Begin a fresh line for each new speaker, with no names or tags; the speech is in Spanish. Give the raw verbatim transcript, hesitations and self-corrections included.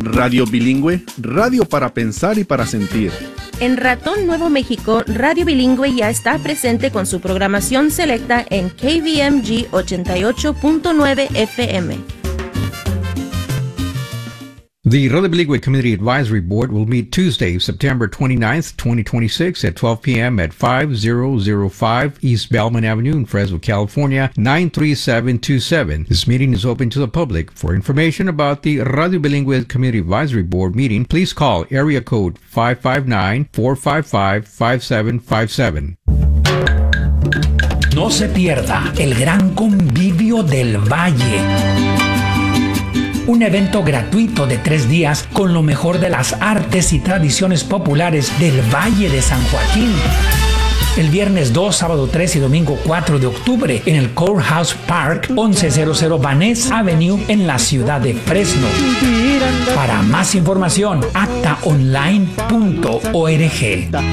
Radio Bilingüe, radio para pensar y para sentir.
En Ratón Nuevo México, Radio Bilingüe ya está presente con su programación selecta en K V M G ochenta y ocho punto nueve F M.
The Radio Bilingüe Community Advisory Board will meet Tuesday, September twenty-ninth, twenty twenty-six at twelve p.m. at five thousand five East Bellman Avenue in Fresno, California, nine three seven two seven. This meeting is open to the public. For information about the Radio Bilingüe Community Advisory Board meeting, please call area code five five nine, four five five, five seven five seven.
No se pierda el Gran Convivio del Valle. Un evento gratuito de tres días con lo mejor de las artes y tradiciones populares del Valle de San Joaquín. El viernes dos, sábado tres y domingo cuatro de octubre en el Courthouse Park, once cero cero Vaness Avenue en la ciudad de Fresno. Para más información, acta online punto org.